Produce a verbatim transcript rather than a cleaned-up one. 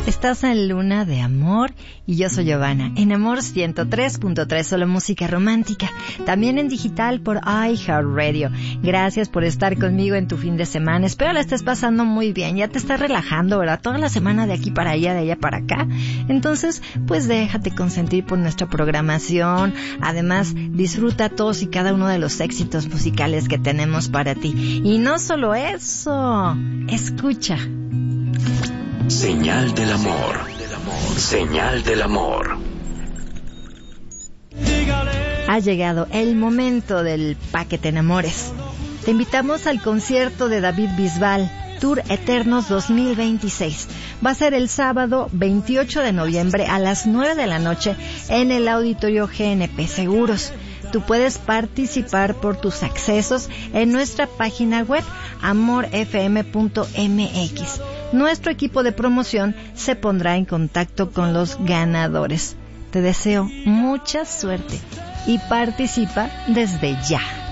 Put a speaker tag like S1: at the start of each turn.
S1: Estás en Luna de Amor y yo soy Giovanna. En Amor ciento tres punto tres, solo música romántica. También en digital por iHeartRadio. Gracias por estar conmigo en tu fin de semana. Espero la estés pasando muy bien. Ya te estás relajando, ¿verdad? Toda la semana de aquí para allá, de allá para acá. Entonces, pues déjate consentir por nuestra programación. Además, disfruta todos y cada uno de los éxitos musicales que tenemos para ti. Y no solo eso. Escucha.
S2: Señal del amor. Señal del amor.
S1: Ha llegado el momento del pa' que te enamores. Te invitamos al concierto de David Bisbal, Tour Eternos dos mil veintiséis. Va a ser el sábado veintiocho de noviembre a las nueve de la noche en el Auditorio G N P Seguros. Tú puedes participar por tus accesos en nuestra página web amor f m punto m x. Nuestro equipo de promoción se pondrá en contacto con los ganadores. Te deseo mucha suerte y participa desde ya.